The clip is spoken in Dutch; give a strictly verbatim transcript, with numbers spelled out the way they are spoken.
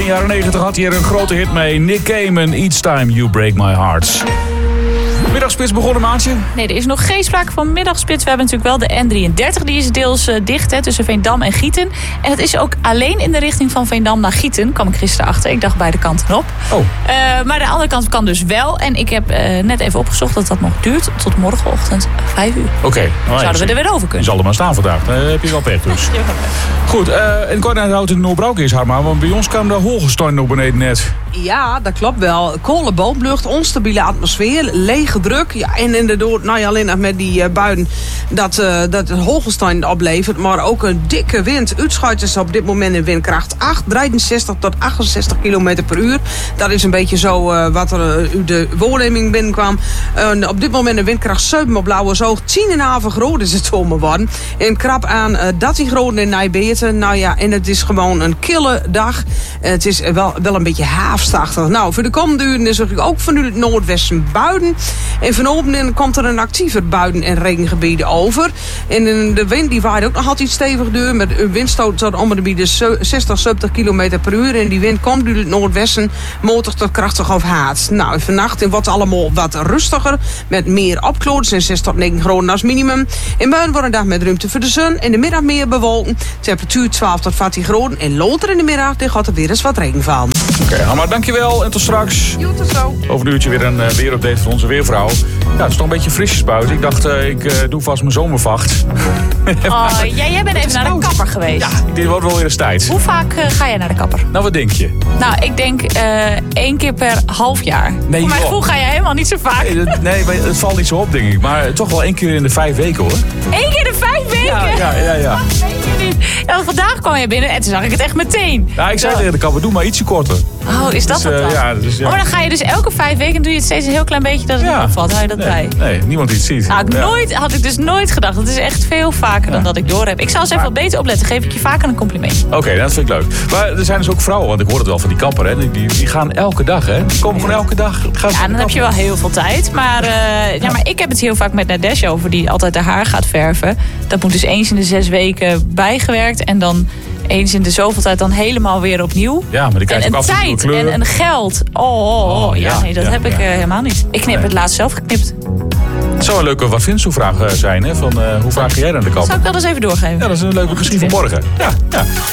jaren negentig had hij er een grote hit mee. Nick Cayman, Each Time You Break My Heart. Middagspits begonnen, maatje? Nee, er is nog geen sprake van middagspits. We hebben natuurlijk wel de N drieëndertig. Die is deels uh, dicht hè, tussen Veendam en Gieten. En het is ook alleen in de richting van Veendam naar Gieten. Kwam ik gisteren achter. Ik dacht beide kanten op. Oh. Uh, maar de andere kant kan dus wel. En ik heb uh, net even opgezocht dat dat nog duurt tot morgenochtend vijf uur. Oké. Okay. Oh, zouden we er weer over Je kunnen. zal er maar staan vandaag. Dan heb je wel pech dus. Ja. Goed, uh, en kort houdt in Noordbroek is haar maar. Want bij ons kwam de Holgestein nog beneden net. Ja, dat klopt wel. Koude boomlucht, onstabiele atmosfeer, lege druk. Ja, en inderdaad, nou ja, alleen nog met die uh, buien dat, uh, dat het Holgestein oplevert. Maar ook een dikke wind. Uitschuit is op dit moment in windkracht acht, drieënzestig tot achtenzestig kilometer per uur. Dat is een beetje zo uh, wat er uh, de waarneming binnenkwam. Uh, op dit moment een windkracht zeven op blauwe zoog. tien komma vijf graden is het zomer worden. En krap aan uh, dertien graden in Nijbeerten. Nou ja, en het is gewoon een kille dag. Uh, het is wel, wel een beetje haafstachtig. Nou, voor de komende uren is er ook vanuit het noordwesten buien. En vanochtend komt er een actiever buien- en regengebieden over. En de wind die waait ook nog altijd stevig door. Met een windstoot tot om de bieden zestig, zeventig kilometer per uur. En die wind komt uit het noordwesten matig tot krachtig of haat. Nou, vannacht wordt het allemaal wat rustiger. Met meer opklaringen en zes tot negen graden als minimum. In buien wordt een dag met ruimte voor de zon. In de middag meer bewolken. Temperatuur twaalf tot veertien graden. En later in de middag gaat er weer eens wat regen vallen. Oké, okay, Hamma, dankjewel. En tot straks. Jo, tot zo. Over een uurtje weer een uh, weerupdate van onze weervrouw. Ja, het is toch een beetje frisjes buiten. Ik dacht, uh, ik uh, doe vast mijn zomervacht. Oh, jij, jij bent even naar de kapper geweest. Ja, dit wordt wel weer eens tijd. Hoe vaak uh, ga jij naar de kapper? Nou, wat denk je? Nou, ik denk uh, één keer per half jaar. Nee, voor mijn gevoel ga je helemaal niet zo vaak. Nee, dat, nee, het valt niet zo op, denk ik. Maar toch wel één keer in de vijf weken, hoor. Eén keer in de vijf weken? Ja, ja, ja. ja. Dat weet je niet. Ja, vandaag kwam je binnen en toen zag ik het echt meteen. Ja, ik zei tegen de kapper, doe maar ietsje korter. Oh, is dat dus, het dan? Uh, ja, dus, ja. Oh, maar dan ga je dus elke vijf weken doe je het steeds een heel klein beetje dat het ja. opvalt. Hou je dat nee, bij? Nee, niemand die het ziet. Nou, ik ja. nooit, had ik dus nooit gedacht. Het is echt veel vaker ja. dan dat ik door heb. Ik zal eens even wat beter opletten. Geef ik je vaker een compliment. Oké, okay, dat vind ik leuk. Maar er zijn dus ook vrouwen, want ik hoor het wel van die kapper. Hè. Die, die gaan elke dag, hè. Die komen gewoon elke dag. Gaan ja, dan heb je wel heel veel tijd. Maar, uh, ja, ja, maar ik heb het heel vaak met Nadesh over, die altijd haar haar gaat verven. Dat moet dus eens in de zes weken bijgewerkt. En dan eens in de zoveel tijd dan helemaal weer opnieuw. Ja, maar die krijgt en ook af en toe tijd en, en geld. Oh, oh, oh. Ja, nee, dat ja, heb ja. ik uh, helemaal niet. Ik knip nee. het laatst zelf geknipt. Het zou een leuke wat vindt zo'n vraag zijn, hè? Van uh, hoe vaak ga jij naar de kapper? Zal ik dat eens even doorgeven? Ja, dat is een leuke misschien voor morgen. Ja, ja.